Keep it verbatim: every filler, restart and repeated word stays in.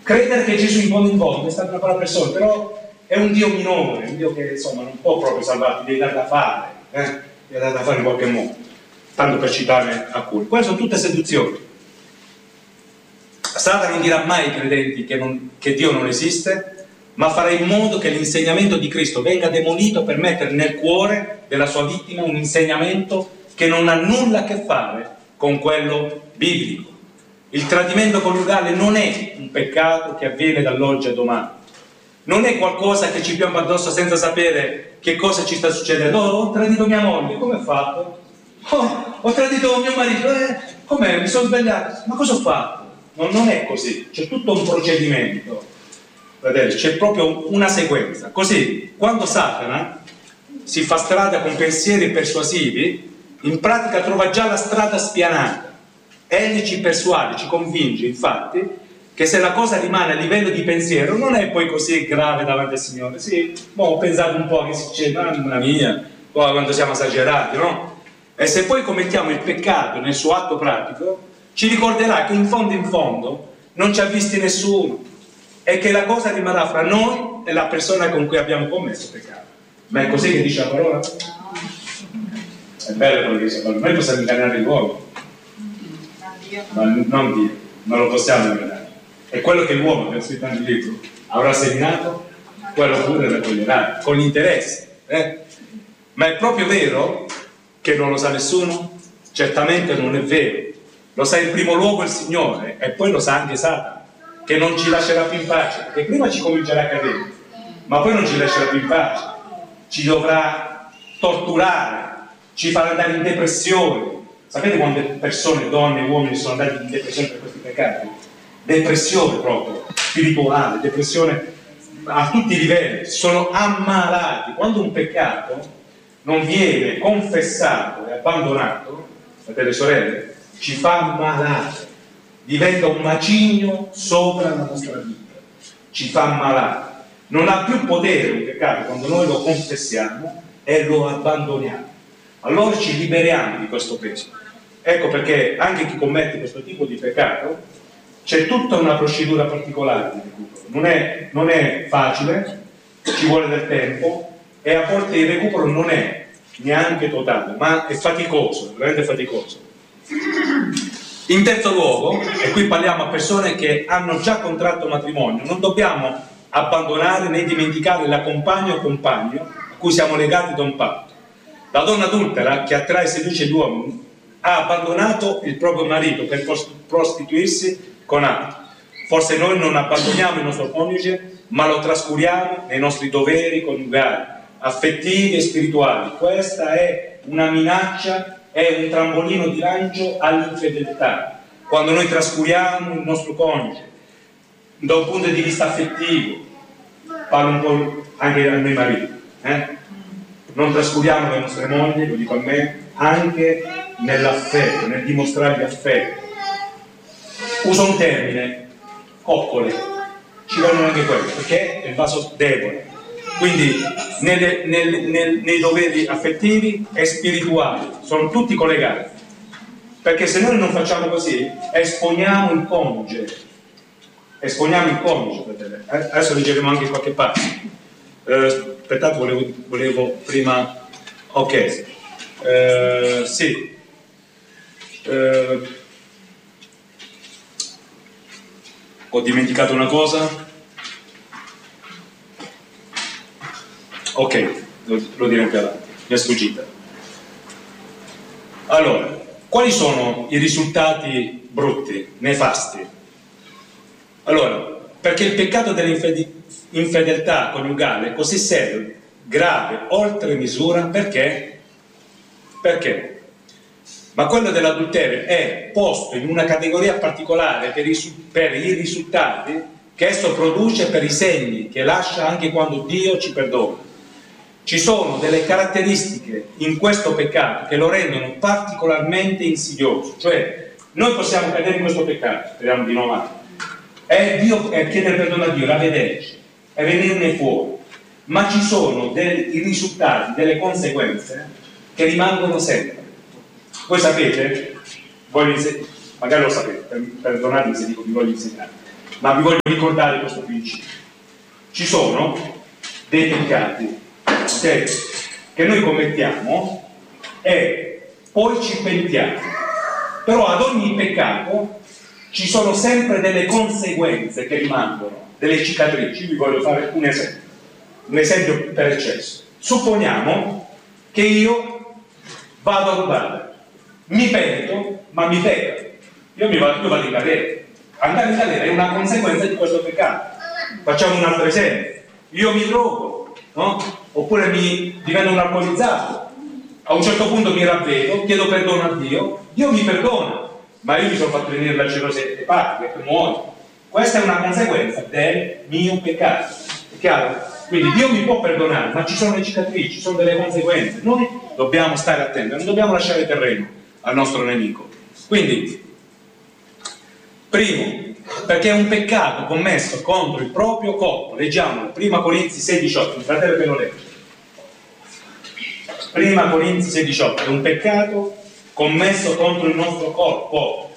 Credere che Gesù in fondo in fondo è stata una brava persona, però è un Dio minore, un Dio che insomma non può proprio salvarti, devi dare da fare, eh? devi dare da fare in qualche modo, tanto per citarne alcuni. Queste sono tutte seduzioni. Satana non dirà mai ai credenti che, non, che Dio non esiste, ma farà in modo che l'insegnamento di Cristo venga demolito per mettere nel cuore della sua vittima un insegnamento che non ha nulla a che fare con quello biblico. Il tradimento coniugale non è un peccato che avviene dall'oggi a domani, non è qualcosa che ci piomba addosso senza sapere che cosa ci sta succedendo. Oh, ho tradito mia moglie, come ho fatto? Oh, ho tradito mio marito, eh, com'è? Mi sono svegliato, ma cosa ho fatto? Non, non è così, c'è tutto un procedimento, fratelli, c'è proprio una sequenza. Così, quando Satana si fa strada con pensieri persuasivi, in pratica trova già la strada spianata. Egli ci persuade, ci convince, infatti, che se la cosa rimane a livello di pensiero non è poi così grave davanti al Signore. Sì, boh, ho pensato un po' che succede, mamma mia, poi quando siamo esagerati, no? E se poi commettiamo il peccato nel suo atto pratico, ci ricorderà che in fondo in fondo non ci ha visti nessuno e che la cosa rimarrà fra noi e la persona con cui abbiamo commesso il peccato. Ma è così che dice la parola? È bello quello che dice la parola. Noi possiamo ingannare l'uomo, ma non Dio, non lo possiamo ingannare. È quello che l'uomo, che ha scritto nel libro, avrà seminato, quello pure raccoglierà, con interesse. Eh? Ma è proprio vero che non lo sa nessuno? Certamente non è vero. Lo sa in primo luogo il Signore e poi lo sa anche Satana, che non ci lascerà più in pace, perché prima ci comincerà a cadere, ma poi non ci lascerà più in pace, ci dovrà torturare, ci farà andare in depressione. Sapete quante persone, donne e uomini sono andati in depressione per questi peccati? Depressione proprio, spirituale, depressione a tutti i livelli, sono ammalati. Quando un peccato non viene confessato e abbandonato, fratelli e sorelle, ci fa ammalare, diventa un macigno sopra la nostra vita, ci fa ammalare. Non ha più potere un peccato quando noi lo confessiamo e lo abbandoniamo. Allora ci liberiamo di questo peso. Ecco perché anche chi commette questo tipo di peccato c'è tutta una procedura particolare di recupero. Non è, non è facile, ci vuole del tempo e a volte il recupero non è neanche totale, ma è faticoso, è veramente faticoso. In terzo luogo, e qui parliamo a persone che hanno già contratto matrimonio, non dobbiamo abbandonare né dimenticare la compagna o compagno a cui siamo legati da un patto. La donna adultera che attrae e seduce gli uomini ha abbandonato il proprio marito per prostituirsi con altri. Forse noi non abbandoniamo il nostro coniuge, ma lo trascuriamo nei nostri doveri coniugali, affettivi e spirituali. Questa è una minaccia, è un trampolino di lancio all'infedeltà. Quando noi trascuriamo il nostro coniuge da un punto di vista affettivo, parlo un po' anche a noi mariti, eh? non trascuriamo le nostre mogli, lo dico a me, anche nell'affetto, nel dimostrargli affetto. Uso un termine, coccole, ci vogliono anche quelli, perché è il vaso debole. Quindi nelle, nel, nel, nei doveri affettivi e spirituali sono tutti collegati, perché se noi non facciamo così esponiamo il coniuge, esponiamo il coniuge. Adesso leggeremo anche qualche parte. Eh, Aspettate, volevo, volevo prima, ok, eh, sì, eh, ho dimenticato una cosa. Ok, lo, lo dirò più avanti, mi è sfuggita. Allora, quali sono i risultati brutti, nefasti? Allora, perché il peccato dell'infedeltà coniugale è così serio, grave, oltre misura, perché? Perché? Ma quello dell'adulterio è posto in una categoria particolare per i, per i risultati che esso produce, per i segni che lascia anche quando Dio ci perdona. Ci sono delle caratteristiche in questo peccato che lo rendono particolarmente insidioso, cioè noi possiamo cadere in questo peccato, speriamo di no mai, e, Dio, e chiedere perdono a Dio, ravvederci e venirne fuori, ma ci sono dei risultati, delle conseguenze che rimangono sempre. Voi sapete, voi, magari lo sapete, perdonatemi se dico vi voglio insegnare, ma vi voglio ricordare questo principio. Ci sono dei peccati, okay, che noi commettiamo e poi ci pentiamo, però ad ogni peccato ci sono sempre delle conseguenze che rimangono, delle cicatrici. Vi voglio fare un esempio, un esempio per eccesso. Supponiamo che io vado a rubare, mi pento, ma mi pecco, io mi vado, io vado in galera. Andare in galera è una conseguenza di questo peccato. Facciamo un altro esempio: io mi drogo, no? Oppure mi divento un alcolizzato, a un certo punto mi ravvedo, chiedo perdono a Dio, Dio mi perdona, ma io mi sono fatto venire la cirrosi epatica e muoio. Questa è una conseguenza del mio peccato, è chiaro? Quindi Dio mi può perdonare, ma ci sono le cicatrici, ci sono delle conseguenze. Noi dobbiamo stare attenti, non dobbiamo lasciare terreno al nostro nemico. Quindi, primo, perché è un peccato commesso contro il proprio corpo. Leggiamolo, prima Corinzi sei diciotto, il fratello che lo legge. prima Corinzi sei diciotto, è un peccato commesso contro il nostro corpo.